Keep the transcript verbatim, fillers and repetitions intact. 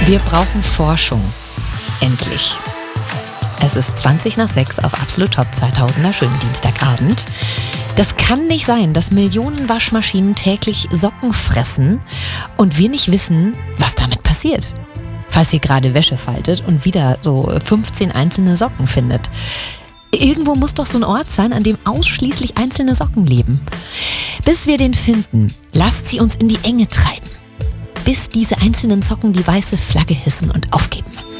Wir brauchen Forschung. Endlich. Es ist zwanzig nach sechs auf Absolut Top zweitausender, schönen Dienstagabend. Das kann nicht sein, dass Millionen Waschmaschinen täglich Socken fressen und wir nicht wissen, was damit passiert. Falls ihr gerade Wäsche faltet und wieder so fünfzehn einzelne Socken findet. Irgendwo muss doch so ein Ort sein, an dem ausschließlich einzelne Socken leben. Bis wir den finden, lasst sie uns in die Enge treiben. Bis diese einzelnen Socken die weiße Flagge hissen und aufgeben.